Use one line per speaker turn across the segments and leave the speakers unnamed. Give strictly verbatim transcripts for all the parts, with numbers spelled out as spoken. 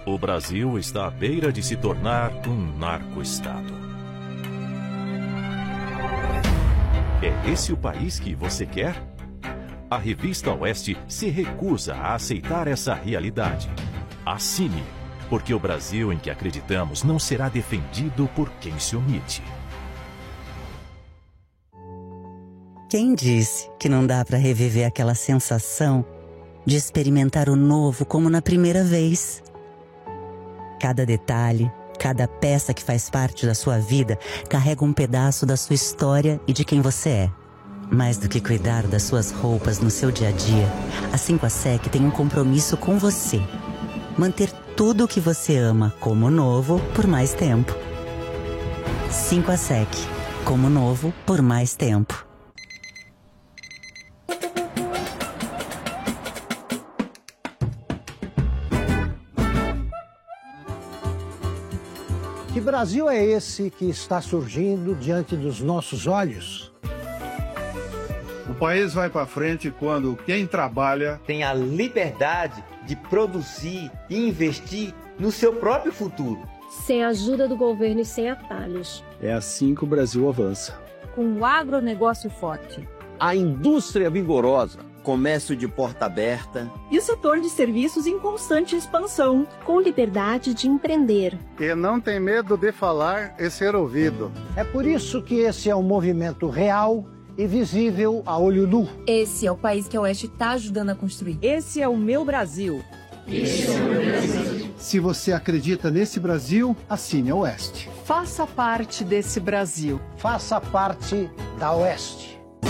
O Brasil está à beira de se tornar um narco-estado. É esse o país que você quer? A revista Oeste se recusa a aceitar essa realidade. Assine, porque o Brasil em que acreditamos não será defendido por quem se omite.
Quem disse que não dá para reviver aquela sensação de experimentar o novo como na primeira vez? Cada detalhe, cada peça que faz parte da sua vida carrega um pedaço da sua história e de quem você é. Mais do que cuidar das suas roupas no seu dia a dia, a cinco A S E C tem um compromisso com você. Manter tudo o que você ama como novo por mais tempo. cinco A S E C, como novo por mais tempo.
Que Brasil é esse que está surgindo diante dos nossos olhos?
O país vai para frente quando quem trabalha
tem a liberdade de produzir e investir no seu próprio futuro.
Sem a ajuda do governo e sem atalhos.
É assim que o Brasil avança.
Com o agronegócio forte.
A indústria vigorosa. Comércio de porta aberta.
E o setor de serviços em constante expansão.
Com liberdade de empreender.
E não tem medo de falar e ser ouvido.
É por isso que esse é um movimento real e visível a olho nu.
Esse é o país que a Oeste está ajudando a construir.
Esse é o meu Brasil.
Esse é o meu Brasil.
Se você acredita nesse Brasil, assine a Oeste.
Faça parte desse Brasil.
Faça parte da Oeste.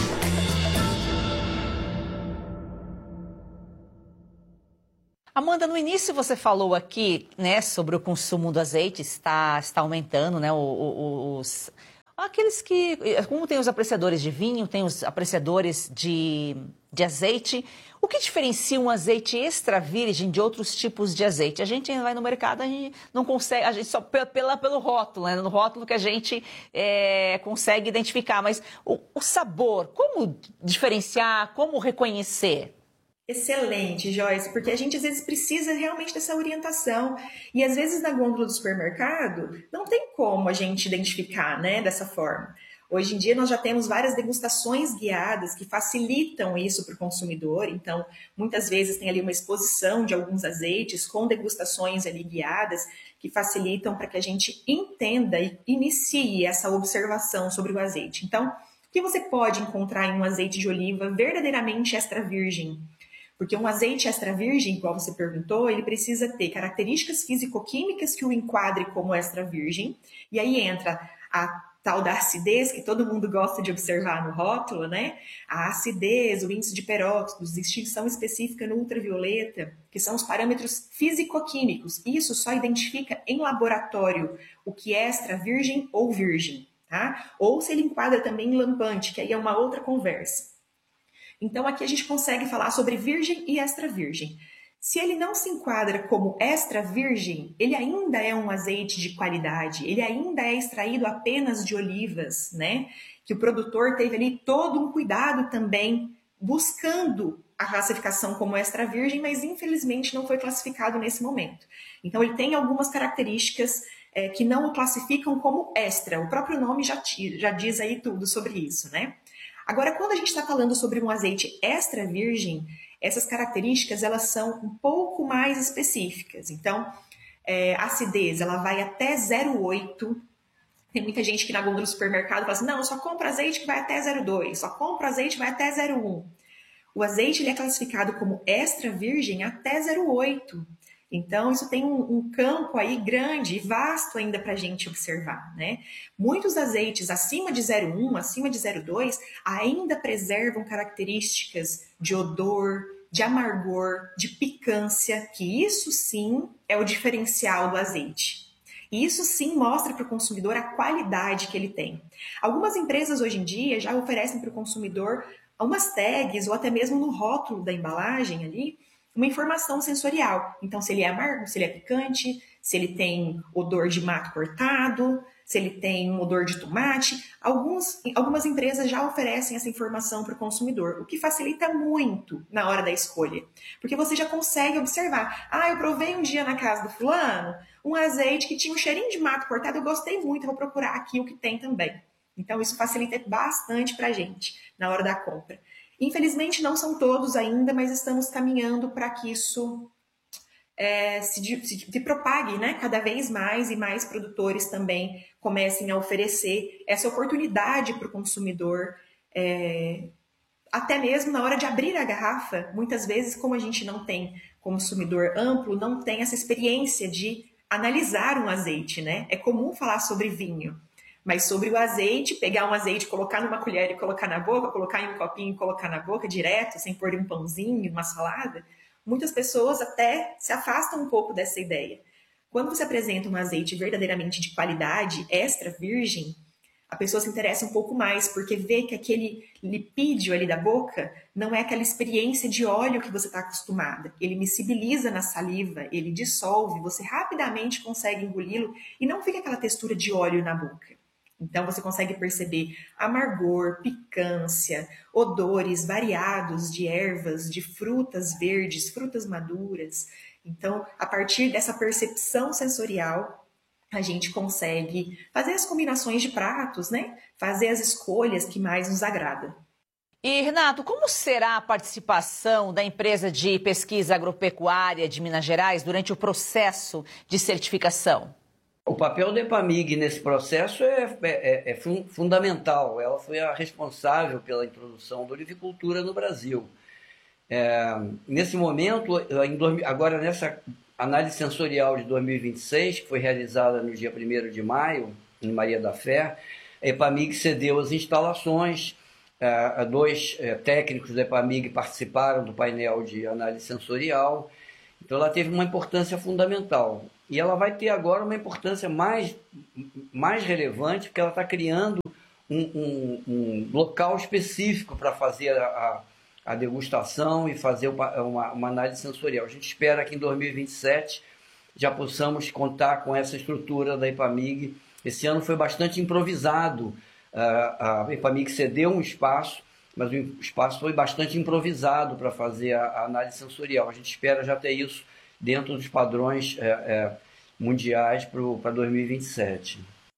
Amanda, no início você falou aqui, né, sobre o consumo do azeite, está, está aumentando, né, o, o, os, aqueles que, como tem os apreciadores de vinho, tem os apreciadores de, de azeite, o que diferencia um azeite extra virgem de outros tipos de azeite? A gente vai no mercado, a gente não consegue, a gente só pela, pelo rótulo, né, no rótulo que a gente é, consegue identificar, mas o, o sabor, como diferenciar, como reconhecer?
Excelente, Joyce, porque a gente às vezes precisa realmente dessa orientação e às vezes na gôndola do supermercado não tem como a gente identificar, né, dessa forma. Hoje em dia nós já temos várias degustações guiadas que facilitam isso para o consumidor, então muitas vezes tem ali uma exposição de alguns azeites com degustações ali guiadas que facilitam para que a gente entenda e inicie essa observação sobre o azeite. Então, o que você pode encontrar em um azeite de oliva verdadeiramente extra virgem? Porque um azeite extra virgem, igual você perguntou, ele precisa ter características físico-químicas que o enquadre como extra virgem. E aí entra a tal da acidez, que todo mundo gosta de observar no rótulo, né? A acidez, o índice de peróxidos, extinção específica no ultravioleta, que são os parâmetros físico-químicos. Isso só identifica em laboratório o que é extra virgem ou virgem, tá? Ou se ele enquadra também em lampante, que aí é uma outra conversa. Então, aqui a gente consegue falar sobre virgem e extra virgem. Se ele não se enquadra como extra virgem, ele ainda é um azeite de qualidade, ele ainda é extraído apenas de olivas, né? Que o produtor teve ali todo um cuidado também, buscando a classificação como extra virgem, mas infelizmente não foi classificado nesse momento. Então, ele tem algumas características é, que não o classificam como extra. O próprio nome já, já diz aí tudo sobre isso, né? Agora, quando a gente está falando sobre um azeite extra virgem, essas características elas são um pouco mais específicas. Então, é, a acidez ela vai até zero vírgula oito. Tem muita gente que na gôndola do supermercado fala assim, não, eu só compro azeite que vai até zero vírgula dois, só compro azeite que vai até zero vírgula um. O azeite ele é classificado como extra virgem até zero vírgula oito. Então, isso tem um, um campo aí grande e vasto ainda para a gente observar, né? Muitos azeites acima de zero vírgula um, acima de zero vírgula dois, ainda preservam características de odor, de amargor, de picância, que isso sim é o diferencial do azeite. E isso sim mostra para o consumidor a qualidade que ele tem. Algumas empresas hoje em dia já oferecem para o consumidor umas tags ou até mesmo no rótulo da embalagem ali, uma informação sensorial. Então, se ele é amargo, se ele é picante, se ele tem odor de mato cortado, se ele tem um odor de tomate. Alguns, algumas empresas já oferecem essa informação para o consumidor, o que facilita muito na hora da escolha. Porque você já consegue observar. Ah, eu provei um dia na casa do fulano um azeite que tinha um cheirinho de mato cortado, eu gostei muito, vou procurar aqui o que tem também. Então, isso facilita bastante para a gente na hora da compra. Infelizmente, não são todos ainda, mas estamos caminhando para que isso é, se, se, se propague, né? Cada vez mais e mais produtores também comecem a oferecer essa oportunidade para o consumidor, é, até mesmo na hora de abrir a garrafa. Muitas vezes, como a gente não tem consumidor amplo, não tem essa experiência de analisar um azeite, né? É comum falar sobre vinho, mas sobre o azeite, pegar um azeite, colocar numa colher e colocar na boca, colocar em um copinho e colocar na boca direto, sem pôr um pãozinho, uma salada, muitas pessoas até se afastam um pouco dessa ideia. Quando você apresenta um azeite verdadeiramente de qualidade, extra virgem, a pessoa se interessa um pouco mais, porque vê que aquele lipídio ali da boca não é aquela experiência de óleo que você está acostumada. Ele miscibiliza na saliva, ele dissolve, você rapidamente consegue engoli-lo e não fica aquela textura de óleo na boca. Então, você consegue perceber amargor, picância, odores variados de ervas, de frutas verdes, frutas maduras. Então, a partir dessa percepção sensorial, a gente consegue fazer as combinações de pratos, né? Fazer as escolhas que mais nos agradam.
E, Renato, como será a participação da empresa de pesquisa agropecuária de Minas Gerais durante o processo de certificação?
O papel da EPAMIG nesse processo é, é, é fundamental. Ela foi a responsável pela introdução da olivicultura no Brasil. É, nesse momento, em, agora nessa análise sensorial de dois mil e vinte e seis, que foi realizada no dia primeiro de maio, em Maria da Fé, a EPAMIG cedeu as instalações, é, dois é, técnicos da EPAMIG participaram do painel de análise sensorial, então ela teve uma importância fundamental. E ela vai ter agora uma importância mais, mais relevante, porque ela está criando um, um, um local específico para fazer a, a, a degustação e fazer uma, uma, uma análise sensorial. A gente espera que em dois mil e vinte e sete já possamos contar com essa estrutura da EPAMIG. Esse ano foi bastante improvisado. A EPAMIG cedeu um espaço, mas o espaço foi bastante improvisado para fazer a, a análise sensorial. A gente espera já ter isso dentro dos padrões é, é, mundiais para dois mil e vinte e sete.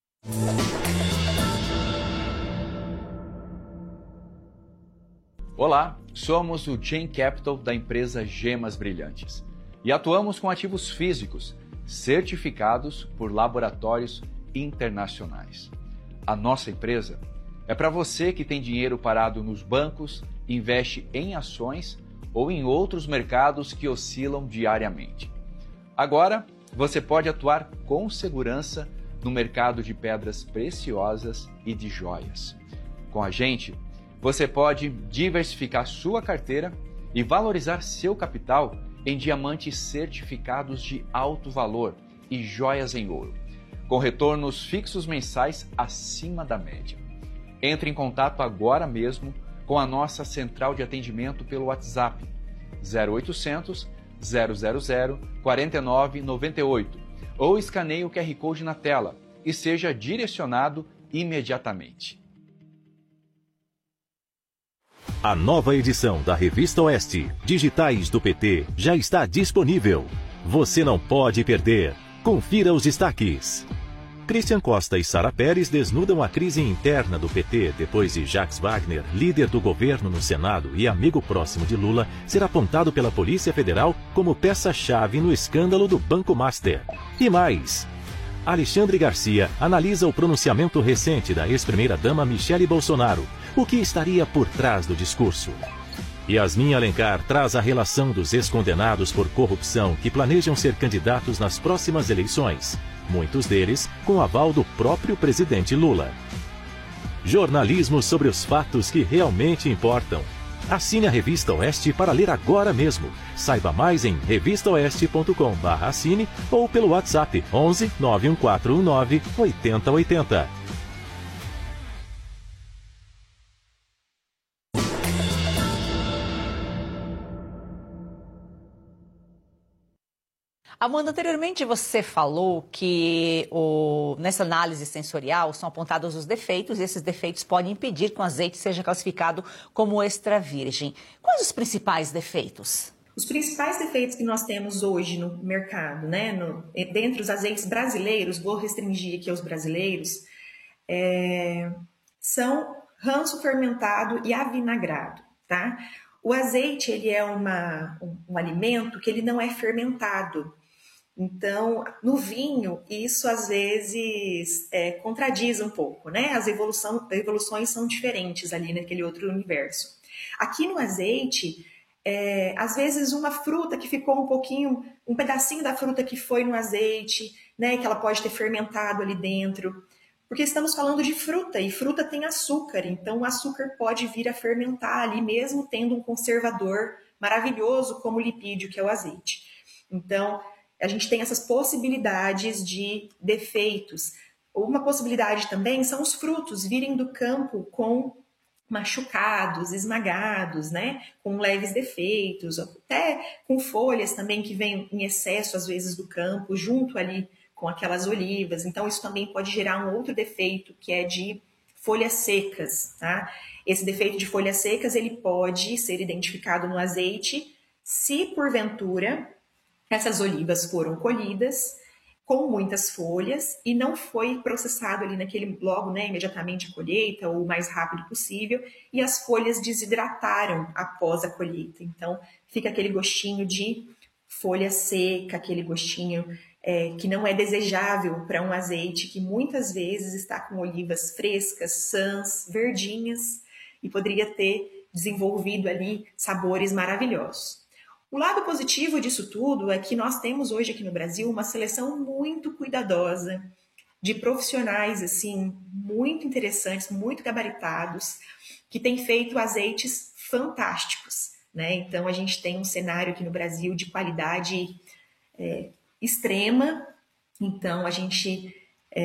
Olá, somos o Chain Capital da empresa Gemas Brilhantes e atuamos com ativos físicos certificados por laboratórios internacionais. A nossa empresa é para você que tem dinheiro parado nos bancos, investe em ações ou em outros mercados que oscilam diariamente. Agora, você pode atuar com segurança no mercado de pedras preciosas e de joias. Com a gente, você pode diversificar sua carteira e valorizar seu capital em diamantes certificados de alto valor e joias em ouro, com retornos fixos mensais acima da média. Entre em contato agora mesmo com a nossa central de atendimento pelo WhatsApp zero oitocentos, zero zero zero, quatro nove nove oito ou escaneie o Q R Code na tela e seja direcionado imediatamente.
A nova edição da Revista Oeste, Digitais do P T, já está disponível. Você não pode perder. Confira os destaques. Christian Costa e Sara Pérez desnudam a crise interna do P T depois de Jacques Wagner, líder do governo no Senado e amigo próximo de Lula, ser apontado pela Polícia Federal como peça-chave no escândalo do Banco Master. E mais, Alexandre Garcia analisa o pronunciamento recente da ex-primeira-dama Michele Bolsonaro, o que estaria por trás do discurso. Yasmin Alencar traz a relação dos ex-condenados por corrupção que planejam ser candidatos nas próximas eleições, muitos deles com aval do próprio presidente Lula. Jornalismo sobre os fatos que realmente importam. Assine a Revista Oeste para ler agora mesmo. Saiba mais em revista oeste ponto com barra assine ou pelo WhatsApp onze, nove um quatro um nove, oito zero oito zero.
Amanda, anteriormente você falou que o, nessa análise sensorial são apontados os defeitos e esses defeitos podem impedir que o azeite seja classificado como extra virgem. Quais os principais defeitos?
Os principais defeitos que nós temos hoje no mercado, né, no, dentre os azeites brasileiros, vou restringir aqui aos brasileiros, é, são ranço fermentado e avinagrado, tá? O azeite, ele é uma, um, um alimento que ele não é fermentado. Então, no vinho, isso às vezes é, contradiz um pouco, né? As evolução, evoluções são diferentes ali naquele outro universo. Aqui no azeite, é, às vezes uma fruta que ficou um pouquinho, um pedacinho da fruta que foi no azeite, né? Que ela pode ter fermentado ali dentro. Porque estamos falando de fruta, e fruta tem açúcar, então o açúcar pode vir a fermentar ali, mesmo tendo um conservador maravilhoso como o lipídio, que é o azeite. Então, a gente tem essas possibilidades de defeitos. Uma possibilidade também são os frutos virem do campo com machucados, esmagados, né? Com leves defeitos, até com folhas também que vêm em excesso, às vezes, do campo, junto ali com aquelas olivas. Então, isso também pode gerar um outro defeito, que é de folhas secas, tá? Esse defeito de folhas secas, ele pode ser identificado no azeite se, porventura, essas olivas foram colhidas com muitas folhas e não foi processado ali naquele logo, né, imediatamente a colheita ou o mais rápido possível, e as folhas desidrataram após a colheita. Então, fica aquele gostinho de folha seca, aquele gostinho é, que não é desejável para um azeite que muitas vezes está com olivas frescas, sãs, verdinhas, e poderia ter desenvolvido ali sabores maravilhosos. O lado positivo disso tudo é que nós temos hoje aqui no Brasil uma seleção muito cuidadosa de profissionais assim muito interessantes, muito gabaritados, que têm feito azeites fantásticos, né? Então a gente tem um cenário aqui no Brasil de qualidade é, extrema. Então a gente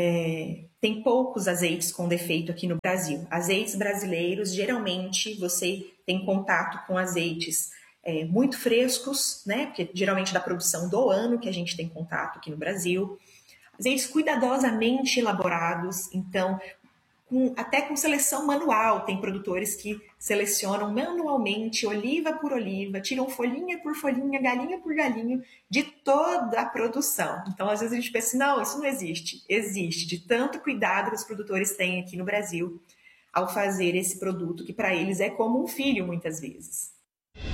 é, tem poucos azeites com defeito aqui no Brasil. Azeites brasileiros, geralmente você tem contato com azeites É, muito frescos, né? Porque geralmente da produção do ano que a gente tem contato aqui no Brasil. Azeites cuidadosamente elaborados, então, com, até com seleção manual. Tem produtores que selecionam manualmente, oliva por oliva, tiram folhinha por folhinha, galinha por galinho, de toda a produção. Então, às vezes a gente pensa assim, não, isso não existe. Existe, de tanto cuidado que os produtores têm aqui no Brasil ao fazer esse produto, que para eles é como um filho, muitas vezes.